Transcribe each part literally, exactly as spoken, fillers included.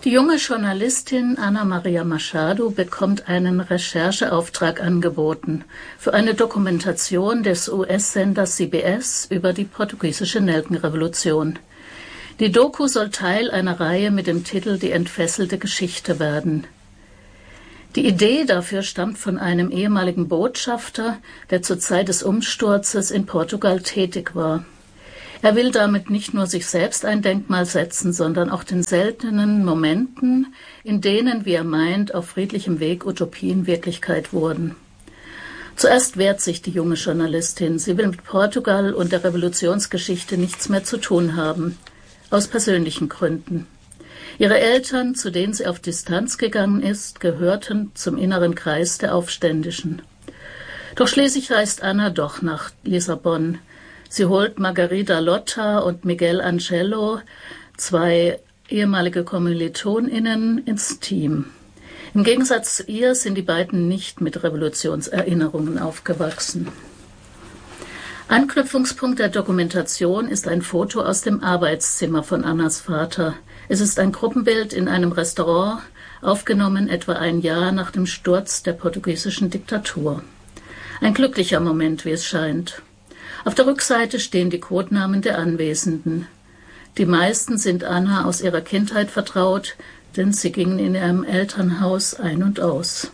Die junge Journalistin Ana Maria Machado bekommt einen Rechercheauftrag angeboten für eine Dokumentation des U S-Senders C B S über die portugiesische Nelkenrevolution. Die Doku soll Teil einer Reihe mit dem Titel Die entfesselte Geschichte werden. Die Idee dafür stammt von einem ehemaligen Botschafter, der zur Zeit des Umsturzes in Portugal tätig war. Er will damit nicht nur sich selbst ein Denkmal setzen, sondern auch den seltenen Momenten, in denen, wie er meint, auf friedlichem Weg Utopien Wirklichkeit wurden. Zuerst wehrt sich die junge Journalistin. Sie will mit Portugal und der Revolutionsgeschichte nichts mehr zu tun haben, aus persönlichen Gründen. Ihre Eltern, zu denen sie auf Distanz gegangen ist, gehörten zum inneren Kreis der Aufständischen. Doch schließlich reist Anna doch nach Lissabon. Sie holt Margarida Lotta und Miguel Angelo, zwei ehemalige KommilitonInnen, ins Team. Im Gegensatz zu ihr sind die beiden nicht mit Revolutionserinnerungen aufgewachsen. Anknüpfungspunkt der Dokumentation ist ein Foto aus dem Arbeitszimmer von Annas Vater. Es ist ein Gruppenbild in einem Restaurant, aufgenommen etwa ein Jahr nach dem Sturz der portugiesischen Diktatur. Ein glücklicher Moment, wie es scheint. Auf der Rückseite stehen die Codenamen der Anwesenden. Die meisten sind Anna aus ihrer Kindheit vertraut, denn sie gingen in ihrem Elternhaus ein und aus.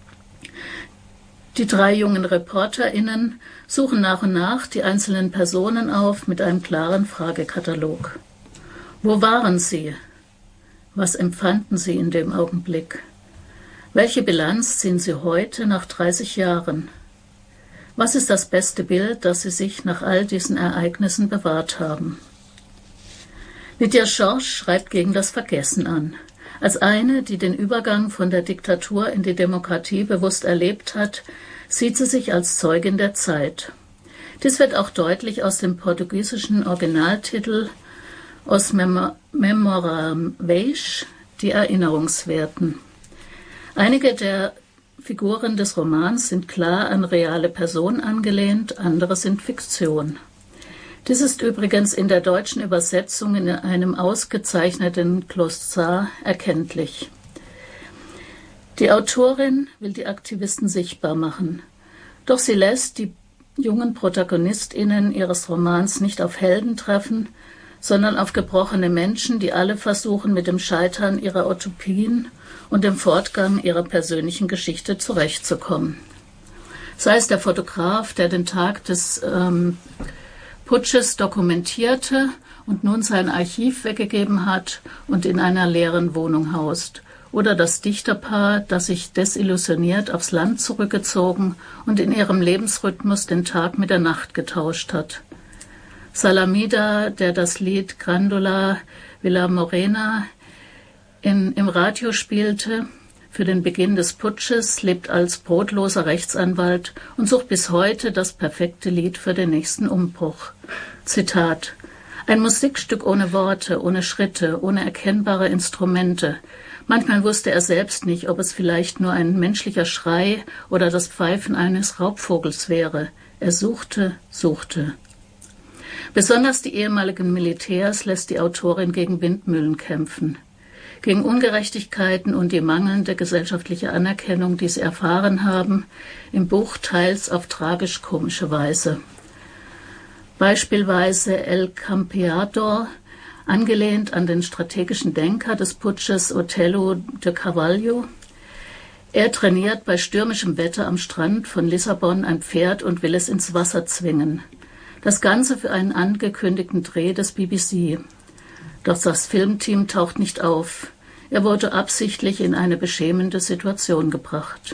Die drei jungen ReporterInnen suchen nach und nach die einzelnen Personen auf mit einem klaren Fragekatalog. Wo waren sie? Was empfanden sie in dem Augenblick? Welche Bilanz ziehen sie heute nach dreißig Jahren? Was ist das beste Bild, das sie sich nach all diesen Ereignissen bewahrt haben? Lydia George schreibt gegen das Vergessen an. Als eine, die den Übergang von der Diktatur in die Demokratie bewusst erlebt hat, sieht sie sich als Zeugin der Zeit. Dies wird auch deutlich aus dem portugiesischen Originaltitel Os Memoráveis, die Erinnerungswerten. Einige der Figuren des Romans sind klar an reale Personen angelehnt, andere sind Fiktion. Dies ist übrigens in der deutschen Übersetzung in einem ausgezeichneten Glossar erkenntlich. Die Autorin will die Aktivisten sichtbar machen, doch sie lässt die jungen ProtagonistInnen ihres Romans nicht auf Helden treffen, sondern auf gebrochene Menschen, die alle versuchen, mit dem Scheitern ihrer Utopien und dem Fortgang ihrer persönlichen Geschichte zurechtzukommen. Sei es der Fotograf, der den Tag des ähm, Putsches dokumentierte und nun sein Archiv weggegeben hat und in einer leeren Wohnung haust, oder das Dichterpaar, das sich desillusioniert aufs Land zurückgezogen und in ihrem Lebensrhythmus den Tag mit der Nacht getauscht hat. Salamida, der das Lied Grândola Vila Morena in, im Radio spielte, für den Beginn des Putsches, lebt als brotloser Rechtsanwalt und sucht bis heute das perfekte Lied für den nächsten Umbruch. Zitat: Ein Musikstück ohne Worte, ohne Schritte, ohne erkennbare Instrumente. Manchmal wusste er selbst nicht, ob es vielleicht nur ein menschlicher Schrei oder das Pfeifen eines Raubvogels wäre. Er suchte, suchte. Besonders die ehemaligen Militärs lässt die Autorin gegen Windmühlen kämpfen. Gegen Ungerechtigkeiten und die mangelnde gesellschaftliche Anerkennung, die sie erfahren haben, im Buch teils auf tragisch-komische Weise. Beispielsweise El Campeador, angelehnt an den strategischen Denker des Putsches Otelo de Carvalho. Er trainiert bei stürmischem Wetter am Strand von Lissabon ein Pferd und will es ins Wasser zwingen. Das Ganze für einen angekündigten Dreh des B B C. Doch das Filmteam taucht nicht auf. Er wurde absichtlich in eine beschämende Situation gebracht.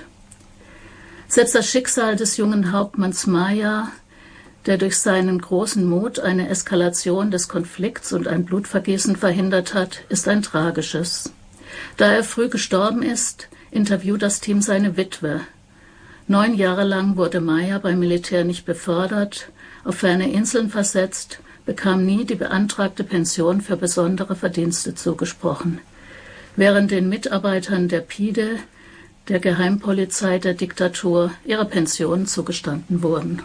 Selbst das Schicksal des jungen Hauptmanns Maya, der durch seinen großen Mut eine Eskalation des Konflikts und ein Blutvergießen verhindert hat, ist ein tragisches. Da er früh gestorben ist, interviewt das Team seine Witwe. Neun Jahre lang wurde Maya beim Militär nicht befördert, auf ferne Inseln versetzt, bekam nie die beantragte Pension für besondere Verdienste zugesprochen, während den Mitarbeitern der P I D E, der Geheimpolizei der Diktatur, ihre Pensionen zugestanden wurden.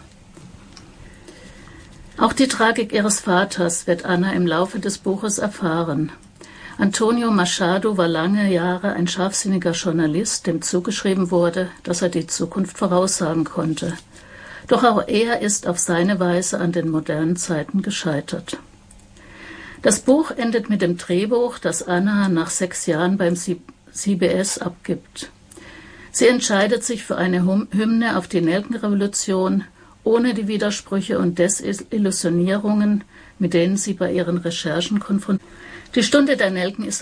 Auch die Tragik ihres Vaters wird Anna im Laufe des Buches erfahren. Antonio Machado war lange Jahre ein scharfsinniger Journalist, dem zugeschrieben wurde, dass er die Zukunft voraussagen konnte. Doch auch er ist auf seine Weise an den modernen Zeiten gescheitert. Das Buch endet mit dem Drehbuch, das Anna nach sechs Jahren beim C B S abgibt. Sie entscheidet sich für eine Hymne auf die Nelkenrevolution, ohne die Widersprüche und Desillusionierungen, mit denen sie bei ihren Recherchen konfrontiert. Die Stunde der Nelken ist